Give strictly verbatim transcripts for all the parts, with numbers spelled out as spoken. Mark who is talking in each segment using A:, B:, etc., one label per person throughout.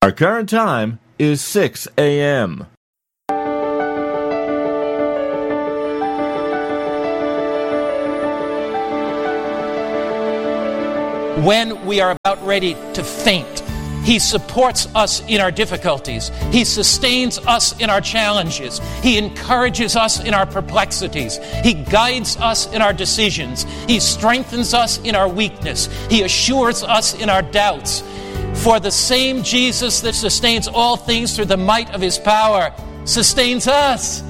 A: Our current time is six a.m.
B: When we are about ready to faint, He supports us in our difficulties. He sustains us in our challenges. He encourages us in our perplexities. He guides us in our decisions. He strengthens us in our weakness. He assures us in our doubts. For the same Jesus that sustains all things through the might of His power sustains us.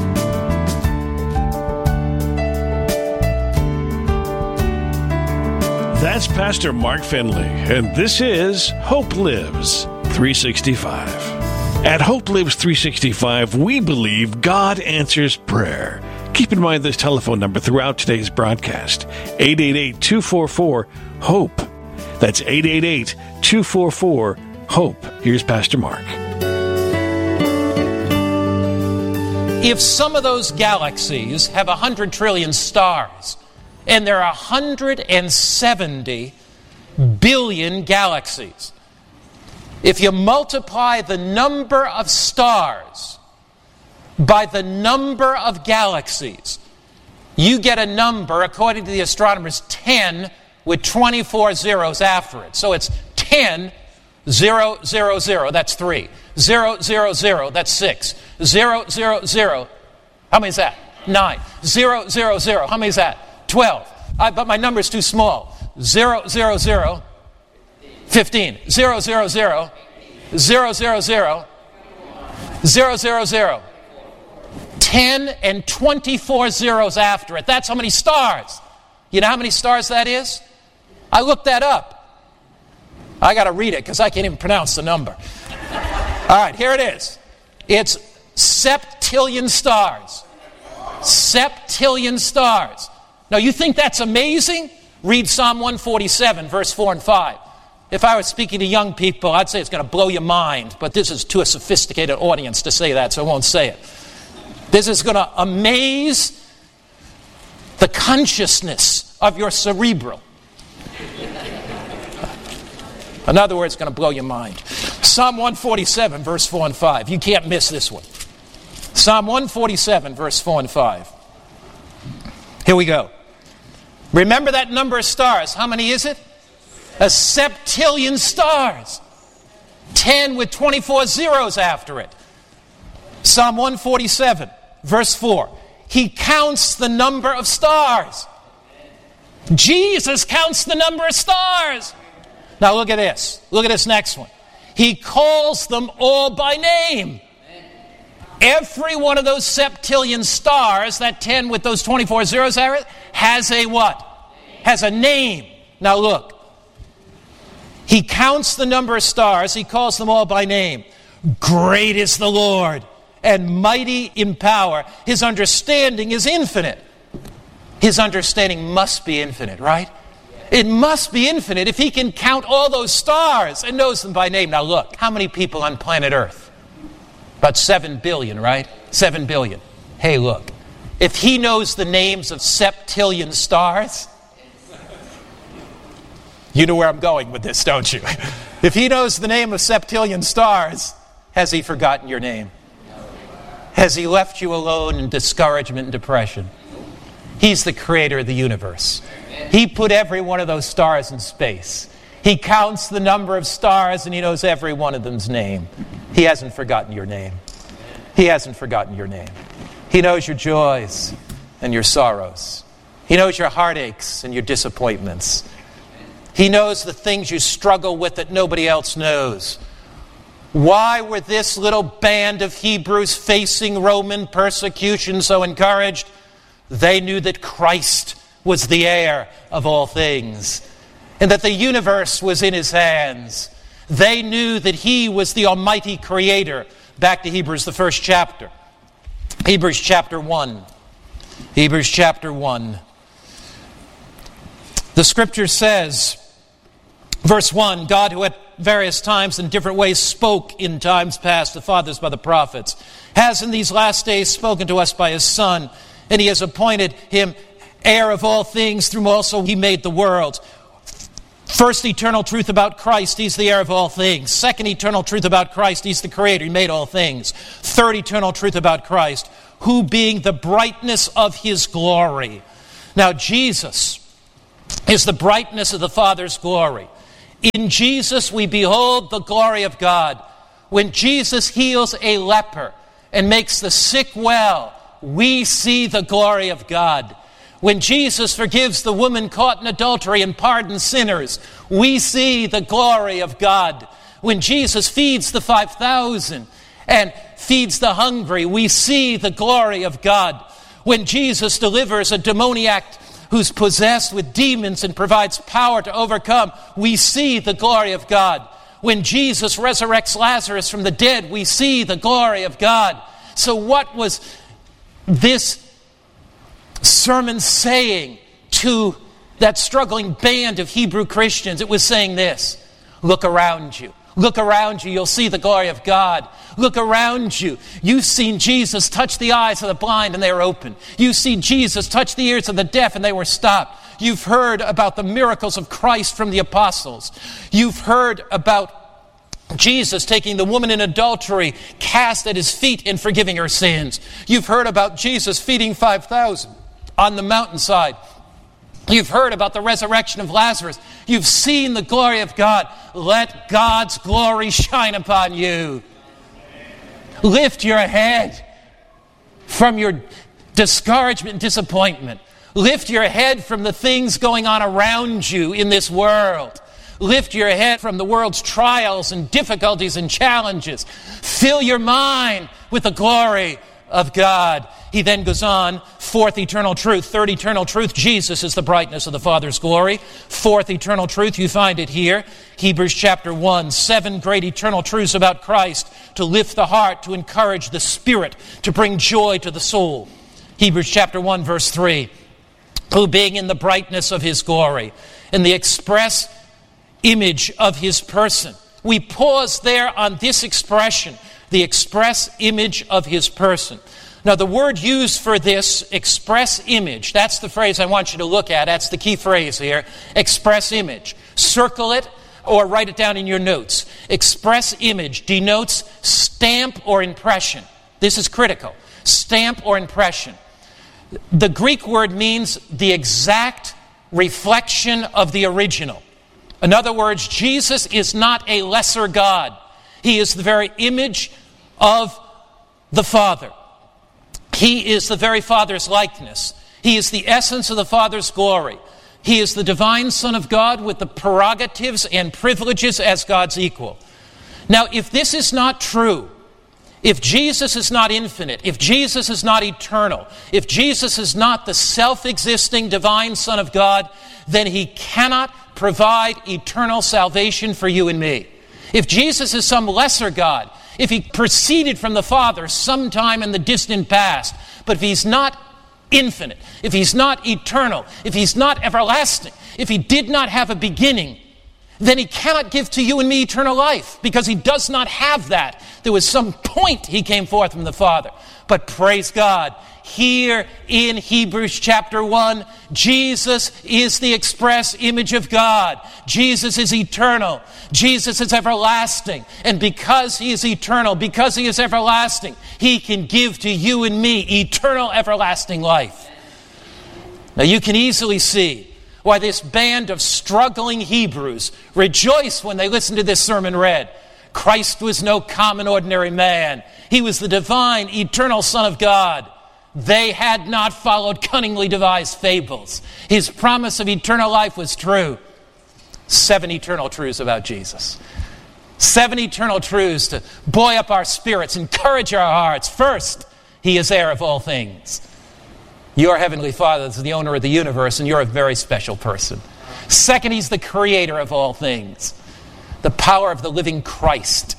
C: That's Pastor Mark Finley, and this is Hope Lives three sixty-five. At Hope Lives three sixty-five, we believe God answers prayer. Keep in mind this telephone number throughout today's broadcast, eight eight eight, two four four, HOPE. That's eight eight eight, two four four, HOPE. Here's Pastor Mark.
B: If some of those galaxies have one hundred trillion stars, and there are one hundred seventy billion galaxies, if you multiply the number of stars by the number of galaxies, you get a number, according to the astronomers, ten with twenty-four zeros after it. So it's ten, zero, zero, zero, that's three. Zero, zero, zero, that's six. Zero, zero, zero, how many is that? Nine. Zero, zero, zero, how many is that? twelve. I, but my number's too small. Zero, zero, zero, fifteen. Zero, zero, zero, zero, zero, zero, zero, zero, zero. ten and twenty-four zeros after it. That's how many stars. You know how many stars that is? I looked that up. I got to read it because I can't even pronounce the number. All right, here it is. It's septillion stars. Septillion stars. Now, you think that's amazing? Read Psalm one forty-seven, verse four and five. If I was speaking to young people, I'd say it's going to blow your mind, but this is too a sophisticated audience to say that, so I won't say it. This is going to amaze the consciousness of your cerebral. In other words, it's going to blow your mind. Psalm one forty-seven, verse four and five. You can't miss this one. Psalm one forty-seven, verse four and five. Here we go. Remember that number of stars. How many is it? A septillion stars. ten with twenty-four zeros after it. Psalm one forty-seven, verse four. He counts the number of stars. Jesus counts the number of stars. Now look at this. Look at this next one. He calls them all by name. Every one of those septillion stars, that ten with those twenty-four zeros, has a what? Has a name. Now look. He counts the number of stars. He calls them all by name. Great is the Lord, and mighty in power. His understanding is infinite. His understanding must be infinite, right? It must be infinite if He can count all those stars and knows them by name. Now look, how many people on planet Earth? About seven billion, right? Seven billion. Hey, look. If He knows the names of septillion stars, you know where I'm going with this, don't you? If He knows the name of septillion stars, has He forgotten your name? Has He left you alone in discouragement and depression? He's the creator of the universe. He put every one of those stars in space. He counts the number of stars and He knows every one of them's name. He hasn't forgotten your name. He hasn't forgotten your name. He knows your joys and your sorrows. He knows your heartaches and your disappointments. He knows the things you struggle with that nobody else knows. Why were this little band of Hebrews facing Roman persecution so encouraged? They knew that Christ was the heir of all things, and that the universe was in His hands. They knew that He was the Almighty Creator. Back to Hebrews, the first chapter. Hebrews chapter one. Hebrews chapter one. The Scripture says, verse one, God, who at various times in different ways spoke in times past to fathers by the prophets, has in these last days spoken to us by His Son, and He has appointed Him heir of all things, through whom also He made the world. First eternal truth about Christ, He's the heir of all things. Second eternal truth about Christ, He's the creator, He made all things. Third eternal truth about Christ, who being the brightness of His glory. Now Jesus is the brightness of the Father's glory. In Jesus we behold the glory of God. When Jesus heals a leper and makes the sick well, we see the glory of God. When Jesus forgives the woman caught in adultery and pardons sinners, we see the glory of God. When Jesus feeds the five thousand and feeds the hungry, we see the glory of God. When Jesus delivers a demoniac who's possessed with demons and provides power to overcome, we see the glory of God. When Jesus resurrects Lazarus from the dead, we see the glory of God. So what was this sermon saying to that struggling band of Hebrew Christians? It was saying this: look around you. Look around you, you'll see the glory of God. Look around you. You've seen Jesus touch the eyes of the blind and they were open. You've seen Jesus touch the ears of the deaf and they were stopped. You've heard about the miracles of Christ from the apostles. You've heard about Jesus taking the woman in adultery, cast at His feet and forgiving her sins. You've heard about Jesus feeding five thousand on the mountainside. You've heard about the resurrection of Lazarus. You've seen the glory of God. Let God's glory shine upon you. Lift your head from your discouragement and disappointment. Lift your head from the things going on around you in this world. Lift your head from the world's trials and difficulties and challenges. Fill your mind with the glory of God. He then goes on, fourth eternal truth. Third eternal truth, Jesus is the brightness of the Father's glory. Fourth eternal truth, you find it here. Hebrews chapter one, seven great eternal truths about Christ to lift the heart, to encourage the spirit, to bring joy to the soul. Hebrews chapter one, verse three. Who being in the brightness of His glory, in the express image of His person. We pause there on this expression, the express image of His person. Now, the word used for this, express image, that's the phrase I want you to look at. That's the key phrase here, express image. Circle it or write it down in your notes. Express image denotes stamp or impression. This is critical. Stamp or impression. The Greek word means the exact reflection of the original. In other words, Jesus is not a lesser God. He is the very image of the Father. He is the very Father's likeness. He is the essence of the Father's glory. He is the divine Son of God with the prerogatives and privileges as God's equal. Now, if this is not true, if Jesus is not infinite, if Jesus is not eternal, if Jesus is not the self-existing divine Son of God, then He cannot provide eternal salvation for you and me. If Jesus is some lesser God, if He proceeded from the Father sometime in the distant past, but if He's not infinite, if He's not eternal, if He's not everlasting, if He did not have a beginning, then He cannot give to you and me eternal life, because He does not have that. There was some point He came forth from the Father. But praise God, here in Hebrews chapter one, Jesus is the express image of God. Jesus is eternal. Jesus is everlasting. And because He is eternal, because He is everlasting, He can give to you and me eternal, everlasting life. Now you can easily see why this band of struggling Hebrews rejoice when they listen to this sermon read. Christ was no common, ordinary man. He was the divine, eternal Son of God. They had not followed cunningly devised fables. His promise of eternal life was true. Seven eternal truths about Jesus. Seven eternal truths to buoy up our spirits, encourage our hearts. First, He is heir of all things. Your Heavenly Father is the owner of the universe, and you're a very special person. Second, He's the creator of all things. The power of the living Christ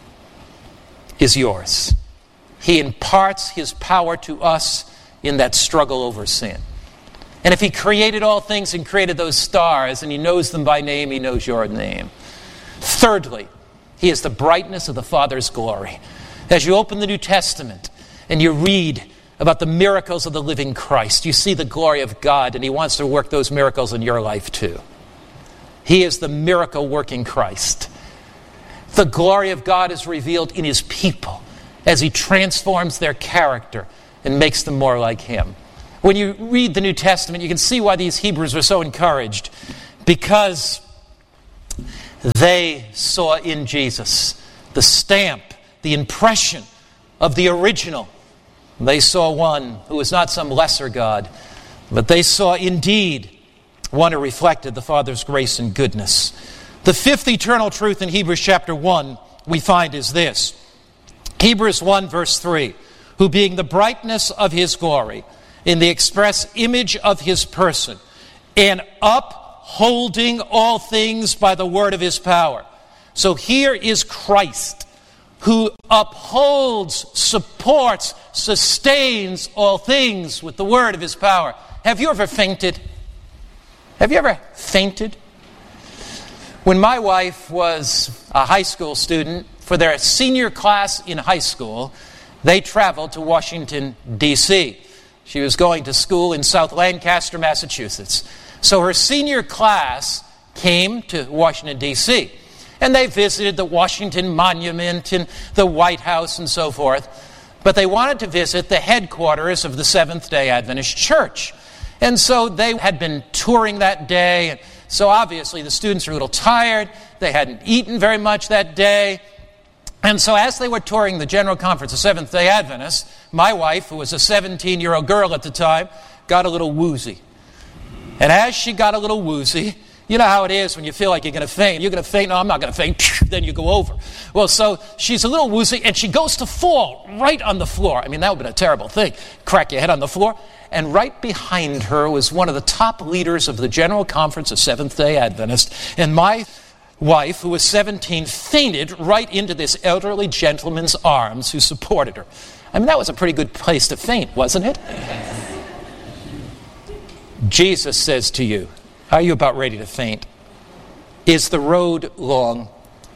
B: is yours. He imparts His power to us in that struggle over sin. And if He created all things and created those stars, and He knows them by name, He knows your name. Thirdly, He is the brightness of the Father's glory. As you open the New Testament and you read about the miracles of the living Christ, you see the glory of God, and He wants to work those miracles in your life too. He is the miracle-working Christ. The glory of God is revealed in His people as He transforms their character and makes them more like Him. When you read the New Testament, you can see why these Hebrews were so encouraged, because they saw in Jesus the stamp, the impression of the original. They saw one who was not some lesser God, but they saw indeed one who reflected the Father's grace and goodness. The fifth eternal truth in Hebrews chapter one we find is this. Hebrews one verse three, who being the brightness of His glory, in the express image of His person, and upholding all things by the word of His power. So here is Christ, who upholds, supports, sustains all things with the word of His power. Have you ever fainted? Have you ever fainted? When my wife was a high school student, for their senior class in high school, they traveled to Washington, D C She was going to school in South Lancaster, Massachusetts. So her senior class came to Washington, D C And they visited the Washington Monument and the White House and so forth. But they wanted to visit the headquarters of the Seventh-day Adventist Church. And so they had been touring that day. And so obviously the students were a little tired. They hadn't eaten very much that day. And so as they were touring the General Conference of Seventh-day Adventists, my wife, who was a seventeen-year-old girl at the time, got a little woozy. And as she got a little woozy, you know how it is when you feel like you're going to faint. You're going to faint. No, I'm not going to faint. Then you go over. Well, so she's a little woozy, and she goes to fall right on the floor. I mean, that would have been a terrible thing. Crack your head on the floor. And right behind her was one of the top leaders of the General Conference of Seventh-day Adventists. And my wife, who was seventeen, fainted right into this elderly gentleman's arms who supported her. I mean, that was a pretty good place to faint, wasn't it? Jesus says to you, are you about ready to faint? Is the road long?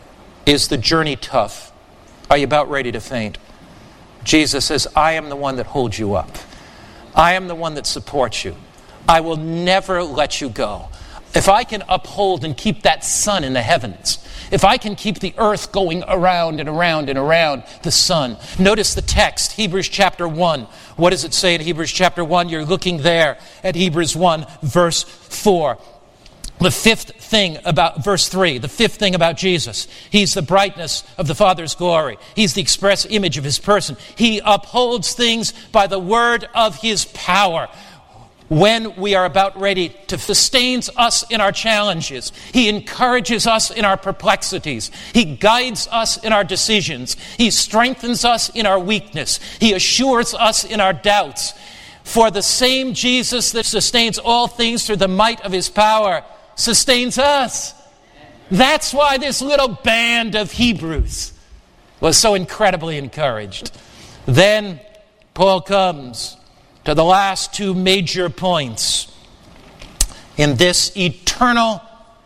B: Is the journey tough? Are you about ready to faint? Jesus says, I am the one that holds you up. I am the one that supports you. I will never let you go. If I can uphold and keep that sun in the heavens, if I can keep the earth going around and around and around the sun. Notice the text, Hebrews chapter one. What does it say in Hebrews chapter one? You're looking there at Hebrews one, verse four. The fifth thing about, verse three, the fifth thing about Jesus. He's the brightness of the Father's glory. He's the express image of His person. He upholds things by the word of His power. When we are about ready to sustains us in our challenges. He encourages us in our perplexities. He guides us in our decisions. He strengthens us in our weakness. He assures us in our doubts. For the same Jesus that sustains all things through the might of His power sustains us. That's why this little band of Hebrews was so incredibly encouraged. Then Paul comes to the last two major points in this eternal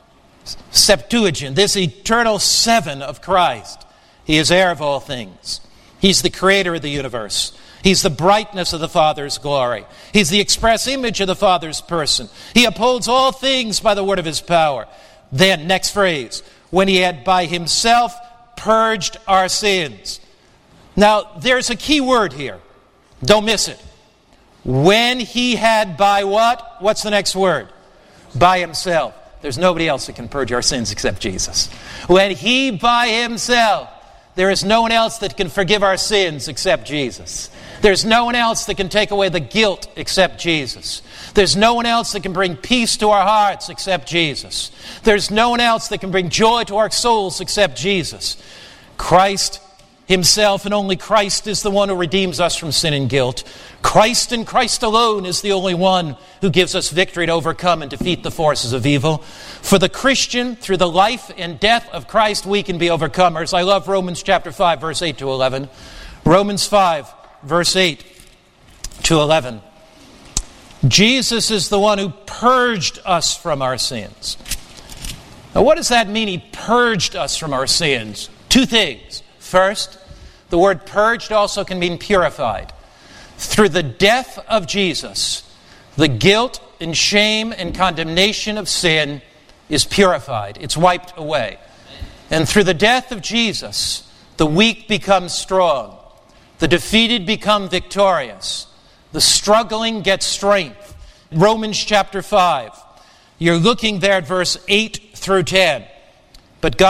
B: Septuagint, this eternal seven of Christ. He is heir of all things. He's the creator of the universe. He's the brightness of the Father's glory. He's the express image of the Father's person. He upholds all things by the word of His power. Then, next phrase, when He had by Himself purged our sins. Now, there's a key word here. Don't miss it. When He had by what? What's the next word? By Himself. There's nobody else that can purge our sins except Jesus. When He by Himself, there is no one else that can forgive our sins except Jesus. There's no one else that can take away the guilt except Jesus. There's no one else that can bring peace to our hearts except Jesus. There's no one else that can bring joy to our souls except Jesus. Christ Himself, and only Christ, is the one who redeems us from sin and guilt. Christ and Christ alone is the only one who gives us victory to overcome and defeat the forces of evil. For the Christian, through the life and death of Christ, we can be overcomers. I love Romans chapter five, verse eight to eleven. Romans five, verse eight to eleven. Jesus is the one who purged us from our sins. Now, what does that mean, He purged us from our sins? Two things. First, the word purged also can mean purified. Through the death of Jesus, the guilt and shame and condemnation of sin is purified. It's wiped away. And through the death of Jesus, the weak become strong. The defeated become victorious. The struggling get strength. Romans chapter five. You're looking there at verse eight through ten. But God